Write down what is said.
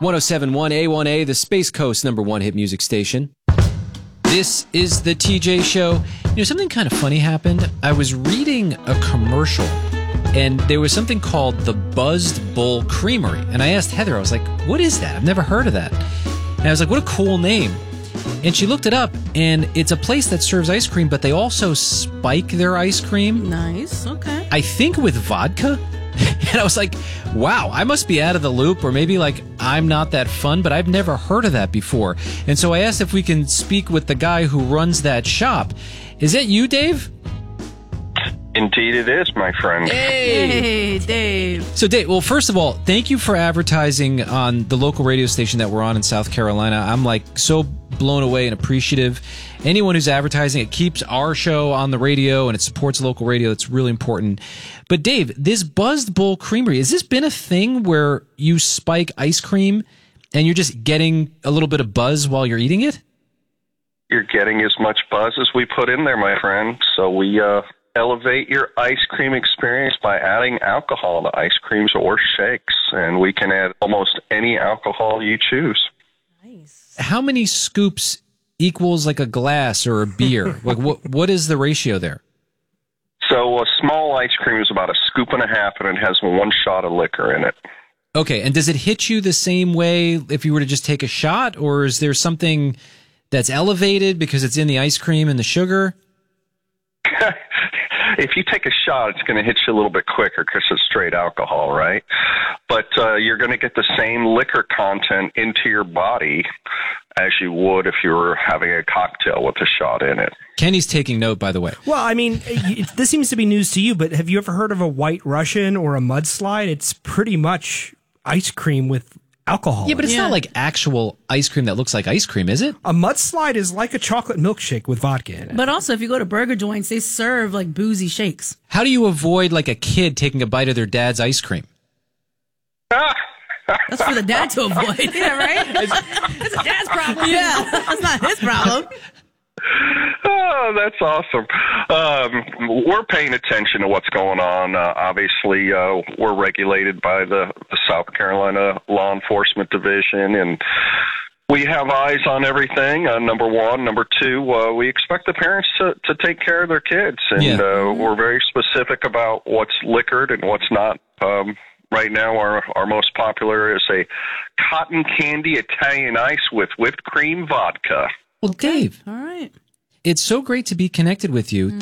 1071 A1A, the Space Coast #1 hit music station. This is the TJ Show. You know, something kind of funny happened. I was reading a commercial, and there was something called the Buzzed Bull Creamery. And I asked Heather, I was like, what is that? I've never heard of that. And I was like, what a cool name. And she looked it up, and it's a place that serves ice cream, but they also spike their ice cream. Nice, okay. I think with vodka. And I was like, wow, I must be out of the loop, or maybe like I'm not that fun, but I've never heard of that before. And so I asked if we can speak with the guy who runs that shop. Is that you, Dave? Indeed it is, my friend. Hey, Dave. So, Dave, well, first of all, thank you for advertising on the local radio station that we're on in South Carolina. I'm like so blown away and appreciative. Anyone who's advertising, it keeps our show on the radio and it supports local radio. It's really important. But, Dave, this Buzzed Bull Creamery, has this been a thing where you spike ice cream and you're just getting a little bit of buzz while you're eating it? You're getting as much buzz as we put in there, my friend. So we elevate your ice cream experience by adding alcohol to ice creams or shakes, and we can add almost any alcohol you choose. Nice. How many scoops equals like a glass or a beer? Like what is the ratio there? So a small ice cream is about a scoop and a half, and it has 1 shot of liquor in it. Okay, and does it hit you the same way if you were to just take a shot, or is there something that's elevated because it's in the ice cream and the sugar? If you take a shot, it's going to hit you a little bit quicker because it's straight alcohol, right? But you're going to get the same liquor content into your body as you would if you were having a cocktail with a shot in it. Kenny's taking note, by the way. Well, I mean, this seems to be news to you, but have you ever heard of a White Russian or a mudslide? It's pretty much ice cream with alcohol. Yeah, but it's not like actual ice cream that looks like ice cream, is it? A mudslide is like a chocolate milkshake with vodka in it. But also, if you go to burger joints, they serve like boozy shakes. How do you avoid like a kid taking a bite of their dad's ice cream? That's for the dad to avoid. Yeah, right? It's a dad's problem. Yeah, that's not his problem. Oh, that's awesome. We're paying attention to what's going on. Obviously, we're regulated by the South Carolina Law Enforcement Division, and we have eyes on everything, number one. Number two, we expect the parents to take care of their kids, and we're very specific about what's liquored and what's not. Right now, our most popular is a cotton candy Italian ice with whipped cream vodka. Well, Dave, all right. It's so great to be connected with you.